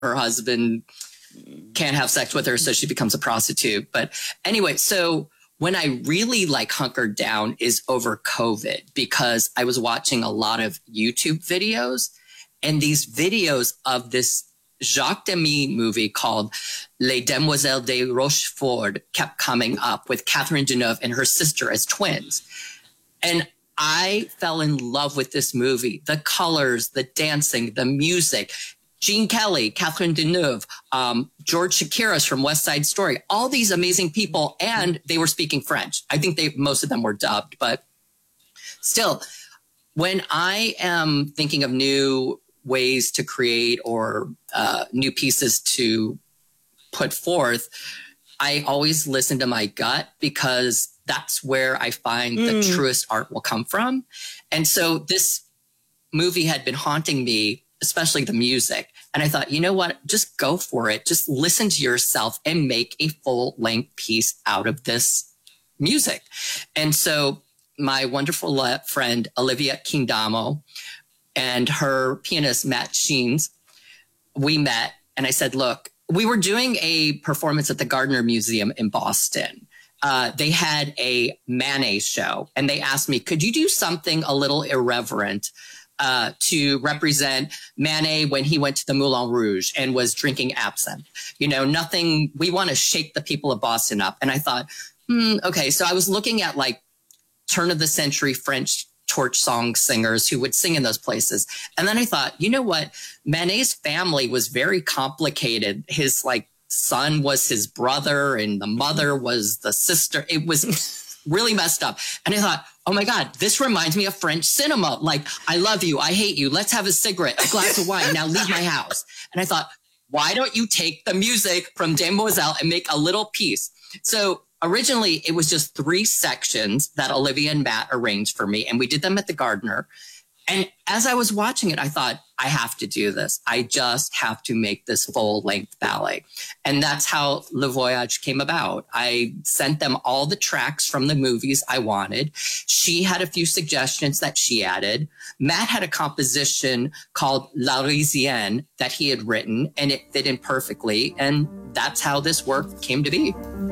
her husband can't have sex with her, so she becomes a prostitute. But anyway, so when I really like hunkered down is over COVID, because I was watching a lot of YouTube videos, and these videos of this Jacques Demy movie called Les Demoiselles de Rochefort kept coming up with Catherine Deneuve and her sister as twins. And I fell in love with this movie. The colors, the dancing, the music. Gene Kelly, Catherine Deneuve, George Chakiris from West Side Story, all these amazing people, and they were speaking French. I think most of them were dubbed, but still, when I am thinking of new ways to create or new pieces to put forth, I always listen to my gut, because that's where I find the truest art will come from. And so this movie had been haunting me, especially the music. And I thought, you know what, just go for it. Just listen to yourself and make a full length piece out of this music. And so my wonderful friend, Olivia Kingdamo, and her pianist, Matt Sheens, we met, and I said, look, we were doing a performance at the Gardner Museum in Boston. They had a Manet show, and they asked me, could you do something a little irreverent to represent Manet when he went to the Moulin Rouge and was drinking absinthe? You know, nothing, we want to shake the people of Boston up. And I thought, okay. So I was looking at like turn of the century French torch song singers who would sing in those places. And then I thought, you know what? Manet's family was very complicated. His like son was his brother and the mother was the sister. It was really messed up. And I thought, oh my God, this reminds me of French cinema. Like, I love you. I hate you. Let's have a cigarette, a glass of wine. Now leave my house. And I thought, why don't you take the music from Demoiselle and make a little piece? So originally it was just 3 sections that Olivia and Matt arranged for me. And we did them at the Gardner. And as I was watching it, I thought, I have to do this. I just have to make this full-length ballet. And that's how Le Voyage came about. I sent them all the tracks from the movies I wanted. She had a few suggestions that she added. Matt had a composition called La Risienne that he had written, and it fit in perfectly. And that's how this work came to be.